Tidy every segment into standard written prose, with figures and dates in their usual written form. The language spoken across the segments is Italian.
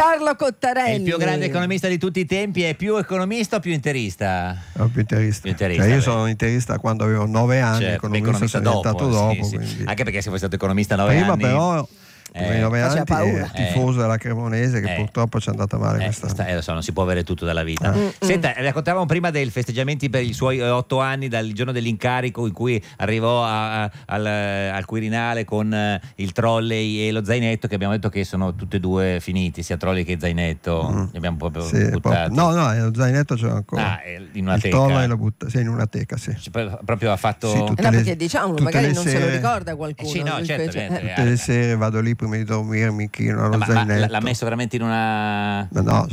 Carlo Cottarelli. È il più grande economista di tutti i tempi. È più economista o più interista? No, più interista. Io sono interista quando avevo 9 anni, certo, economista sono diventato dopo. Sì. Quindi. Anche perché se fosse stato economista 9 prima anni. Però 9 anni paura. tifoso della Cremonese che purtroppo ci è andata male quest'anno. Lo so, non si può avere tutto dalla vita. Senta, raccontavamo prima dei festeggiamenti per i suoi 8 anni dal giorno dell'incarico in cui arrivò al Quirinale con il trolley e lo zainetto, che abbiamo detto che sono tutti e due finiti, sia trolley che zainetto. Li abbiamo proprio buttati. No, lo zainetto c'era ancora. In una il teca. trolley lo butta, in una teca, sì. Proprio ha fatto... perché diciamo, magari non se lo ricorda qualcuno. Sì, no, certo. Tutte le sere vado lì prima di dormire, mi inchino allo zainetto. L'ha messo veramente in una... No.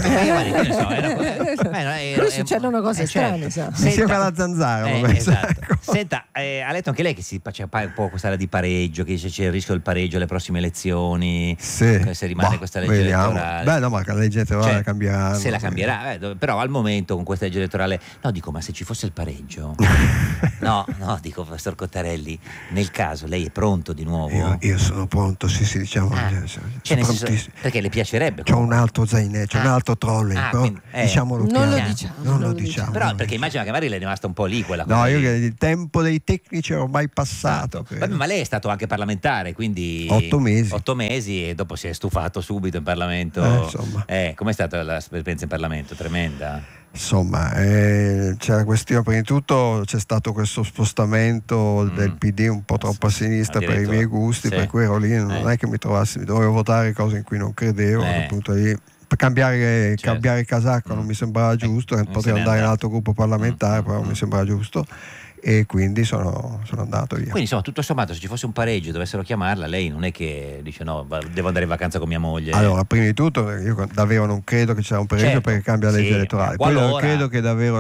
Però succedono cose strane, sa. Insieme alla zanzara. Esatto. Senta, ha letto anche lei che c'è un po' questa area di pareggio, che dice c'è il rischio del pareggio alle prossime elezioni, se rimane questa legge elettorale. Beh, no, ma la legge elettorale la cambierà. Se la cambierà, però al momento con questa legge elettorale, ma se ci fosse il pareggio, no, dico, professor Cottarelli, nel caso lei è pronto di nuovo? Io sono pronto, sì, diciamo. Perché le piacerebbe? C'ho un altro zainetto, c'ho un altro trolley, però quindi, diciamolo non lo diciamo. Però perché immagino che magari le è rimasta un po' lì quella cosa. No, io che il tempo dei tecnici è ormai passato. Vabbè, ma lei è stato anche parlamentare, quindi 8 mesi. 8 mesi e dopo si è stufato subito in Parlamento. Com'è stata l'esperienza in Parlamento? Tremenda. Insomma, c'è la questione, prima di tutto c'è stato questo spostamento del PD un po' troppo a sinistra per i miei gusti, per cui ero lì, non è che mi dovevo votare cose in cui non credevo, appunto lì. Per cambiare casacco non mi sembrava giusto, potevo andare in un altro gruppo parlamentare, però non mi sembrava giusto. E quindi sono andato via. Quindi insomma, tutto sommato, se ci fosse un pareggio, dovessero chiamarla, lei non è che dice no, devo andare in vacanza con mia moglie. Allora, prima di tutto io davvero non credo che ci sia un pareggio, perché cambia la legge elettorale. Poi credo che davvero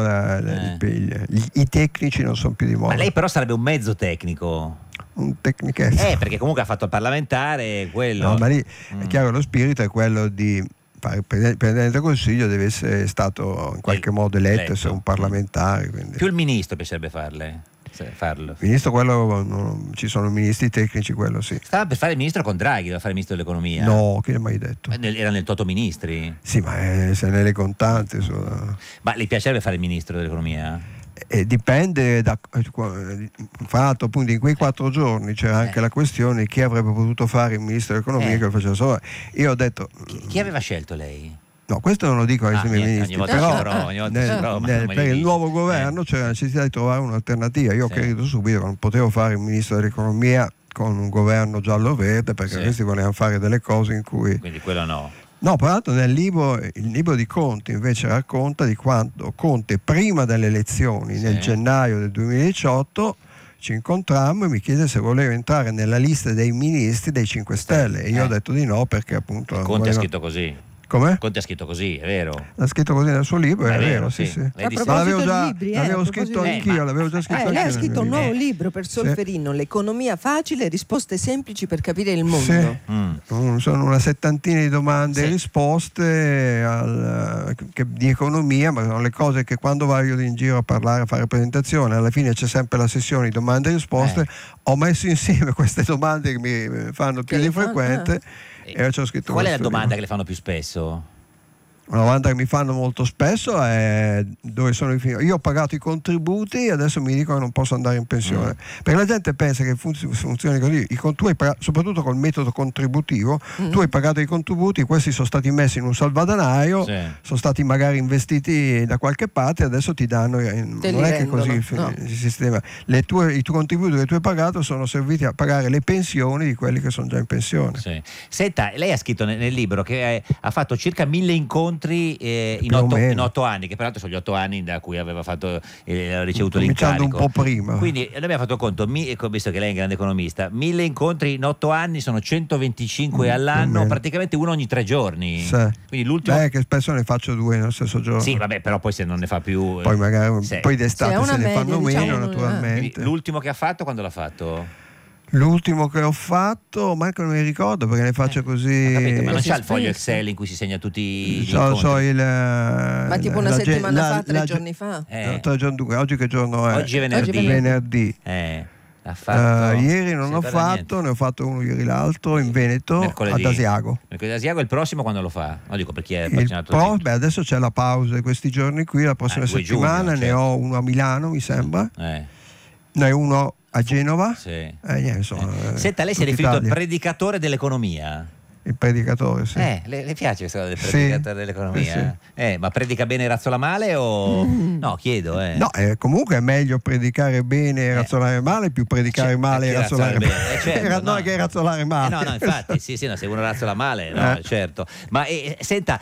i tecnici non sono più di moda. Ma lei però sarebbe un mezzo tecnico. Un tecnichetto. Perché comunque ha fatto il parlamentare, quello. No, ma lì è chiaro, lo spirito è quello di il Presidente del Consiglio deve essere stato in qualche modo eletto, essere un parlamentare. Quindi. Più il ministro piacerebbe farlo. Il ministro, quello ci sono ministri tecnici, quello sì. Stava per fare il ministro con Draghi, doveva fare il ministro dell'economia. No, chi l'ha mai detto? Era nel Toto Ministri. Sì, ma se nelle contanti. Ma le piacerebbe fare il ministro dell'economia? Dipende fra l'altro appunto in quei 4 giorni c'era anche la questione chi avrebbe potuto fare il ministro dell'economia che lo faceva solo. Io ho detto chi aveva scelto lei? No, questo non lo dico ai ministri, però per il nuovo governo c'era la necessità di trovare un'alternativa. Io ho creduto subito che non potevo fare il ministro dell'economia con un governo giallo-verde, perché questi volevano fare delle cose in cui... Quindi quello no. No, tra l'altro il libro di Conte invece racconta di quando Conte prima delle elezioni nel gennaio del 2018 ci incontrammo e mi chiese se volevo entrare nella lista dei ministri dei 5 Stelle e io ho detto di no, perché appunto Conte ha scritto così. Come? Conte ha scritto così, è vero? L'ha scritto così nel suo libro, è vero, sì. L'avevo scritto anch'io, l'avevo già scritto anch'io. Lei ha scritto un nuovo libro per Solferino, L'economia facile, risposte semplici per capire il mondo. Sono una settantina di domande e risposte di economia, ma sono le cose che quando vado in giro a parlare, a fare presentazione, alla fine c'è sempre la sessione di domande e risposte. Ho messo insieme queste domande che mi fanno più di frequente. E ho scritto qual è la domanda che le fanno più spesso? Una domanda che mi fanno molto spesso è dove sono i figli. Io ho pagato i contributi e adesso mi dicono che non posso andare in pensione, perché la gente pensa che funzioni così. Tu hai pagato, soprattutto col metodo contributivo, tu hai pagato i contributi, questi sono stati messi in un salvadanaio, sono stati magari investiti da qualche parte e adesso ti danno, non è che così il sistema. I tuoi contributi che tu hai pagato sono serviti a pagare le pensioni di quelli che sono già in pensione. Senta, lei ha scritto nel libro che ha fatto circa 1000 incontri in 8 anni, che peraltro sono gli 8 anni da cui aveva ricevuto l'incarico. Un po' prima. Quindi noi abbiamo fatto conto, visto che lei è un grande economista, 1000 incontri in 8 anni sono 125 all'anno, praticamente uno ogni 3 giorni. Quindi l'ultimo... che spesso ne faccio 2 nello stesso giorno. Sì, vabbè, però poi se non ne fa più... Poi magari poi d'estate se ne fanno meno, naturalmente. Quindi l'ultimo che ha fatto, quando l'ha fatto? L'ultimo che ho fatto, manco non mi ricordo perché ne faccio così. Ma non c'ha il foglio Excel in cui si segna tutti gli incontri? Ma tipo una settimana fa, 3 giorni fa? 3 giorni, oggi che giorno è? Oggi è venerdì. Ieri non ho fatto, ne ho fatto uno ieri l'altro in Veneto, mercoledì. ad Asiago. Mercoledì ad Asiago, il prossimo quando lo fa? No, dico per chi è appassionato. Adesso c'è la pausa di questi giorni qui, la prossima settimana giugno, ne ho uno a Milano, mi sembra. Ne ho uno a Genova. Sì. Senta, lei si è riferito al predicatore dell'economia? Il predicatore, sì. Le piace questa cosa del predicatore dell'economia? Sì. Ma predica bene e razzola male o... No, chiedo. No, comunque è meglio predicare bene e razzolare male, più predicare male e razzolare male. Certo, no, che razzolare male. No, infatti, sì, se uno razzola male, no, certo. Ma senta,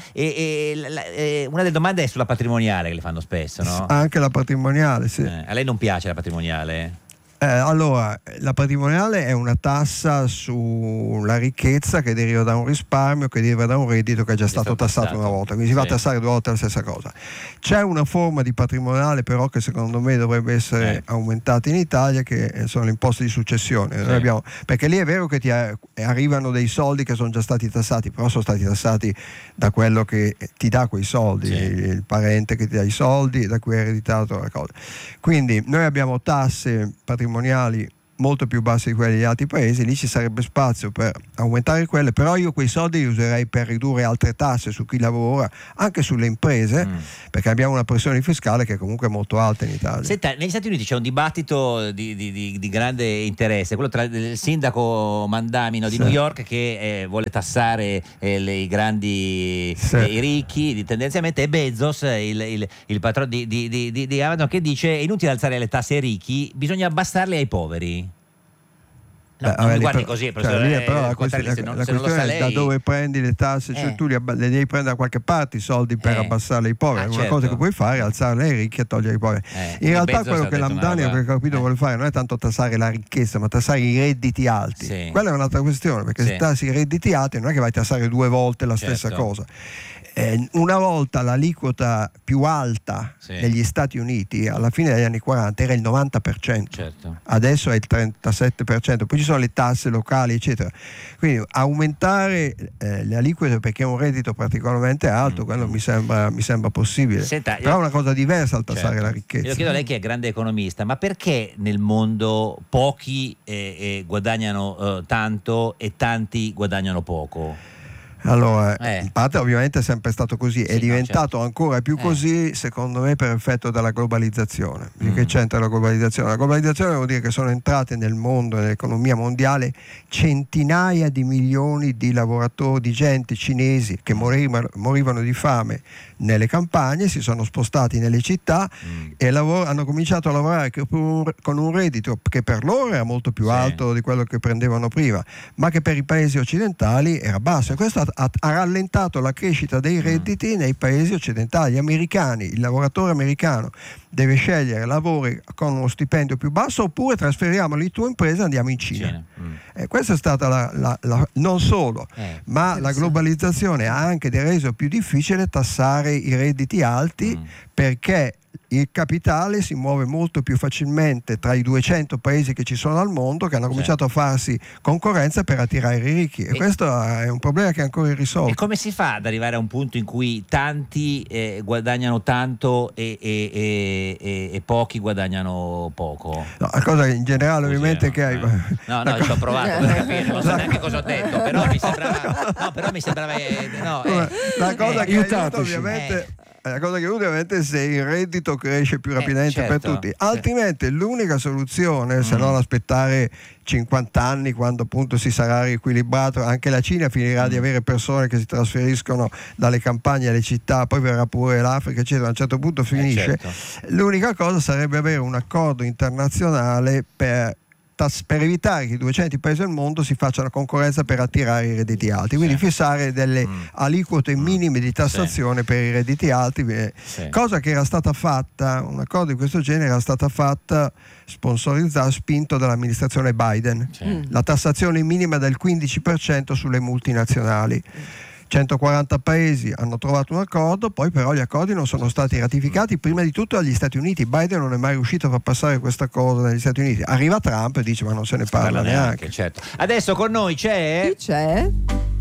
una delle domande è sulla patrimoniale che le fanno spesso, no? Anche la patrimoniale, sì. A lei non piace la patrimoniale? Allora, la patrimoniale è una tassa sulla ricchezza che deriva da un risparmio, che deriva da un reddito che è già stato tassato una volta, quindi si va a tassare due volte la stessa cosa. C'è una forma di patrimoniale però che secondo me dovrebbe essere aumentata in Italia, che sono le imposte di successione. Noi abbiamo, perché lì è vero che ti arrivano dei soldi che sono già stati tassati, però sono stati tassati da quello che ti dà quei soldi, il parente che ti dà i soldi, da cui è ereditato la cosa. Quindi noi abbiamo tasse patrimoniali molto più bassi di quelli degli altri paesi, lì ci sarebbe spazio per aumentare quelle, però io quei soldi li userei per ridurre altre tasse su chi lavora, anche sulle imprese, perché abbiamo una pressione fiscale che comunque è molto alta in Italia. Senta, negli Stati Uniti c'è un dibattito di grande interesse, quello tra il sindaco Mandamino di New York che vuole tassare i grandi i ricchi tendenzialmente, e Bezos, il patrono di Amazon, che dice è inutile alzare le tasse ai ricchi, bisogna abbassarle ai poveri. No, non mi guardi così, però la questione è da dove prendi le tasse, cioè tu le devi prendere da qualche parte i soldi per abbassarle ai poveri. Una cosa che puoi fare è alzarle ai ricchi e togliere ai poveri. In realtà quello che Lamdani, ho capito, vuole fare non è tanto tassare la ricchezza, ma tassare i redditi alti. Quella è un'altra questione, perché se tassi i redditi alti non è che vai a tassare due volte la stessa cosa. Una volta l'aliquota più alta negli Stati Uniti alla fine degli anni 40 era il 90%, adesso è il 37%, poi ci sono le tasse locali eccetera, quindi aumentare le aliquote perché è un reddito particolarmente alto, quello mi sembra possibile. Senta, però è una cosa diversa al tassare la ricchezza. Io chiedo a lei che è grande economista, ma perché nel mondo pochi guadagnano tanto e tanti guadagnano poco? Allora, in parte ovviamente è sempre stato così, è diventato ancora più così secondo me per effetto della globalizzazione. Che c'entra la globalizzazione? La globalizzazione vuol dire che sono entrate nel mondo, nell'economia mondiale, centinaia di milioni di lavoratori, di gente cinesi che morivano di fame nelle campagne, si sono spostati nelle città e hanno cominciato a lavorare con un reddito che per loro era molto più alto di quello che prendevano prima, ma che per i paesi occidentali era basso, e questo ha rallentato la crescita dei redditi nei paesi occidentali. Gli americani, il lavoratore americano deve scegliere lavori con uno stipendio più basso oppure trasferiamo la tua impresa e andiamo in Cina. Questa è stata non solo, ma la globalizzazione ha anche reso più difficile tassare i redditi alti, perché il capitale si muove molto più facilmente tra i 200 paesi che ci sono al mondo, che hanno cominciato a farsi concorrenza per attirare i ricchi, e questo è un problema che è ancora irrisolto. E come si fa ad arrivare a un punto in cui tanti guadagnano tanto e pochi guadagano poco? No, la cosa in generale ovviamente che hai... No, ci ho provato per capire, non so neanche cosa ho detto, però mi sembrava la cosa che aiuta ovviamente... La cosa che ovviamente se il reddito cresce più rapidamente per tutti, altrimenti l'unica soluzione, se non aspettare 50 anni quando appunto si sarà riequilibrato, anche la Cina finirà di avere persone che si trasferiscono dalle campagne alle città, poi verrà pure l'Africa eccetera, a un certo punto finisce. L'unica cosa sarebbe avere un accordo internazionale per evitare che i 200 paesi del mondo si facciano concorrenza per attirare i redditi alti, quindi fissare delle aliquote minime di tassazione per i redditi alti, cosa che era stata fatta, un accordo di questo genere era stata fatta, sponsorizzata, spinto dall'amministrazione Biden, la tassazione minima del 15% sulle multinazionali. 140 paesi hanno trovato un accordo, poi però gli accordi non sono stati ratificati, prima di tutto dagli Stati Uniti. Biden non è mai riuscito a far passare questa cosa negli Stati Uniti. Arriva Trump e dice ma non se ne parla neanche. Certo. Adesso con noi c'è... Chi c'è?